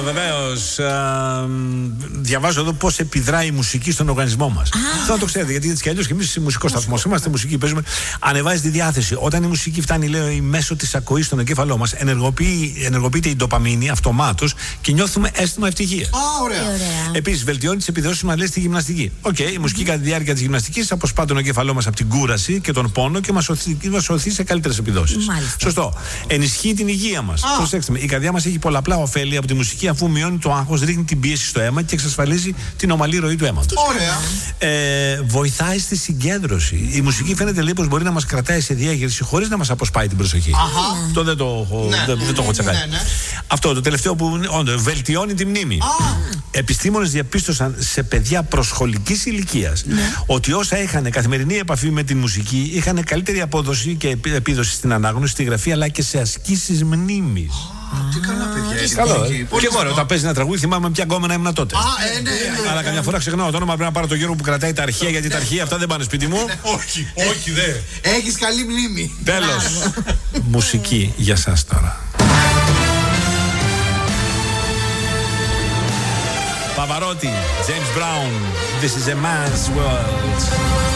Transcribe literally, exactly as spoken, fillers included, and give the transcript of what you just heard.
βεβαίως. Διαβάζω εδώ πώς επιδράει η μουσική στον οργανισμό μας. Αυτό να το ξέρετε, γιατί έτσι κι αλλιώς και εμείς μουσικός σταθμός είμαστε, μουσική παίζουμε. Ανεβάζει τη διάθεση. Όταν η μουσική φτάνει, λέει, μέσω της ακοής στον εγκέφαλό μας, ενεργοποιεί, ενεργοποιείται η ντοπαμίνη αυτομάτως και νιώθουμε αίσθημα ευτυχίας. Α, ωραία. Επίσης, βελτιώνει τις επιδόσεις μας, λέει, στη γυμναστική. Οκ, okay, η μουσική κατά τη διάρκεια της γυμναστικής αποσπά τον εγκέφαλό μας από την κούραση και τον πόνο και μας σωθεί σε καλύτερες επιδόσεις. Σωστό. Ενισχύει την υγεία μας. Προσέξτε με, η καρδιά μας έχει πολλαπλά ωφέλη από τη μουσική, αφού μειώνει το άγχος, ρίχνει την πίεση στο αίμα και εξασφαλίζει την ομαλή ροή του αίματος. Ωραία. Ε, βοηθάει στη συγκέντρωση. Η μουσική φαίνεται λέει πως μπορεί να μας κρατάει σε διέγερση χωρίς να μας αποσπάει την προσοχή. Αχα. Αυτό δεν το έχω, Ναι. δεν, δεν το έχω τσεκάρει. Ναι, ναι. Αυτό το τελευταίο που όντως, βελτιώνει τη μνήμη. Επιστήμονες διαπίστωσαν σε παιδιά προσχολικής ηλικίας ότι όσα είχαν καθημερινή επαφή με τη μουσική είχαν καλύτερη απόδοση και επίδοση στην ανάγνωση, στη γραφή αλλά και σε ασκήσεις μνήμης. Τι καλά, παιδιά. Καλό. Πολύ Και εγώ καλό. όταν παίζει ένα τραγούδι θυμάμαι ποια γκόμενα ήμουν τότε. Α, ε, ναι, ναι. Αλλά καμιά φορά ξεχνάω το όνομα, πρέπει να πάρω το Γιώργο που κρατάει τα αρχεία, γιατί τα αρχεία αυτά δεν πάνε σπίτι μου. Όχι, όχι δε. Έχεις καλή μνήμη. Τέλος. Μουσική για σας τώρα. Pavarotti, James Brown, This is a man's world.